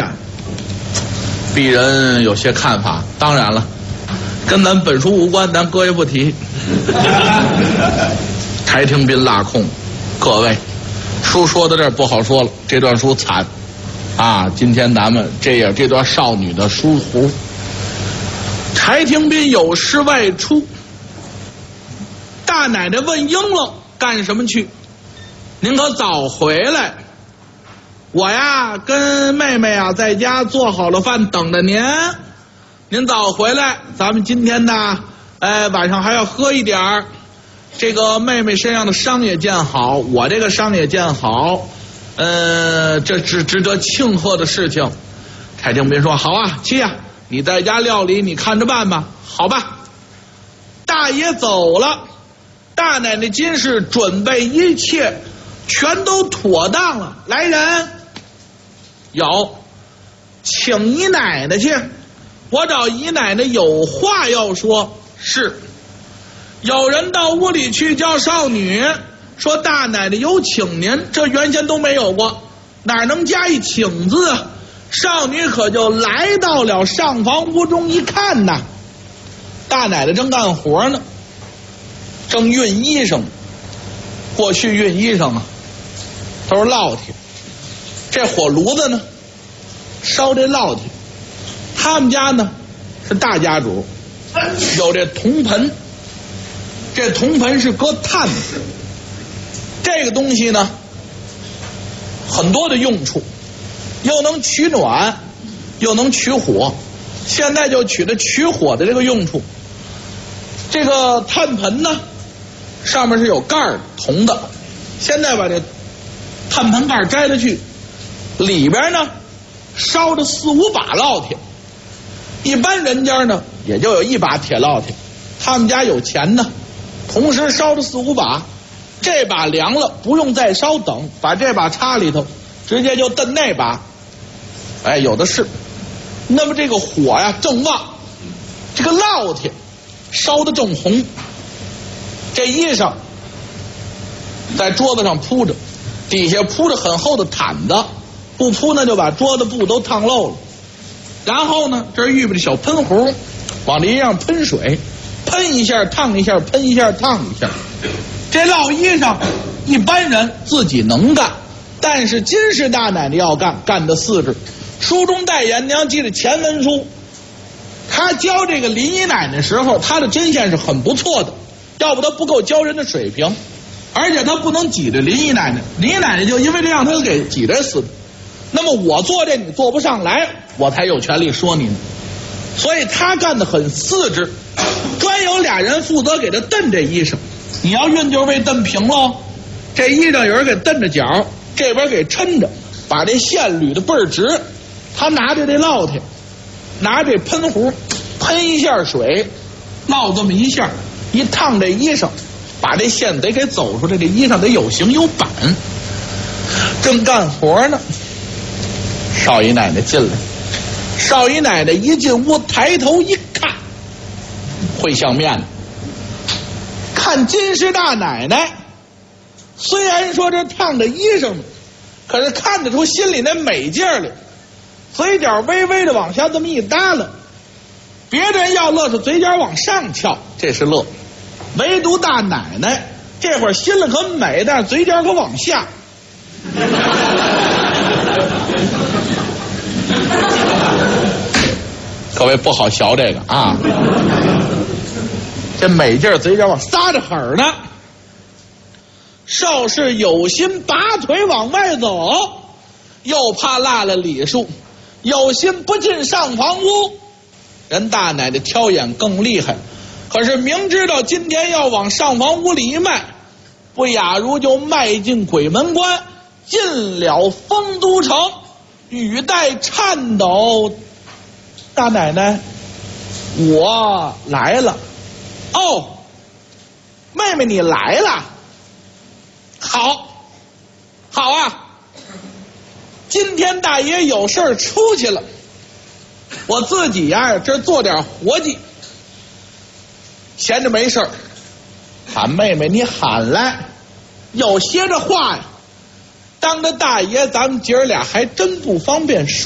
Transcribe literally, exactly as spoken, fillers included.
展。鄙人有些看法，当然了，跟咱本书无关，咱搁也不提。柴廷斌拉空，各位，书说到这儿不好说了，这段书惨啊！今天咱们这样这段少女的书胡。柴廷斌有事外出，大奶奶问应了，干什么去？您可早回来。我呀跟妹妹啊在家做好了饭等着您，您早回来，咱们今天呢哎晚上还要喝一点儿，这个妹妹身上的伤也见好，我这个伤也见好，呃这是值得庆贺的事情。柴廷斌说好啊，去呀，你在家料理你看着办吧。好吧，大爷走了，大奶奶今是准备一切全都妥当了。来人，有，请姨奶奶去，我找姨奶奶有话要说。是，有人到屋里去叫少女，说大奶奶有请您，这原先都没有过，哪能加一请字啊？少女可就来到了上房屋中，一看呐，大奶奶正干活呢，正熨衣裳。过去熨衣裳啊都是烙铁，这火炉子呢烧这烙铁。他们家呢是大家主，有这铜盆，这铜盆是搁炭的，这个东西呢很多的用处，又能取暖又能取火，现在就取了取火的这个用处。这个炭盆呢上面是有盖儿，铜的，现在把这炭盆盖摘了去，里边呢烧着四五把烙铁。一般人家呢也就有一把铁烙铁，他们家有钱呢，同时烧着四五把，这把凉了不用再烧，等把这把插里头，直接就蹬那把。哎，有的是。那么这个火呀正旺，这个烙铁烧得正红，这衣裳在桌子上铺着，底下铺着很厚的毯子，不铺呢就把桌子布都烫漏了。然后呢这儿预备着小喷壶，往这一样喷水，喷一下烫一下，喷一下烫一下。这烙衣裳一般人自己能干，但是金氏大奶奶要干，干的四肢。书中代言，你要记得前文书，他教这个林姨奶奶时候，他的针线是很不错的，要不他不够教人的水平，而且他不能挤着林姨奶奶，林姨奶奶就因为这样他给挤着死的。那么我做这你做不上来，我才有权利说你呢。所以他干得很四肢，专有俩人负责给他蹬这衣裳。你要运就是为蹬平喽，这衣裳有人给蹬着脚，这边给抻着，把这线捋得倍儿直。他拿着这烙铁，拿这喷壶喷一下水，烙这么一下，一烫这衣裳，把这线得给走出来，这衣裳得有形有板。正干活呢，少姨奶奶进来。少姨奶奶一进屋，抬头一看，会相面的。看金氏大奶奶，虽然说这烫着衣裳，可是看得出心里那美劲儿来，嘴角微微的往下这么一耷拉。别人要乐是嘴角往上翘，这是乐，唯独大奶奶这会儿心里可美，但是嘴角可往下。各位不好学这个啊，这美劲儿嘴角往撒着狠儿呢。少是有心拔腿往外走，又怕落了礼数，有心不进上房屋。人大奶奶挑眼更厉害，可是明知道今天要往上房屋里一迈，不亚如就迈进鬼门关，进了丰都城，语带颤抖：大奶奶，我来了。哦，妹妹你来了，好，好啊，今天大爷有事儿出去了，我自己呀这做点活计，闲着没事儿。喊妹妹你喊来，有些这话呀，当着大爷咱们姐儿俩还真不方便说。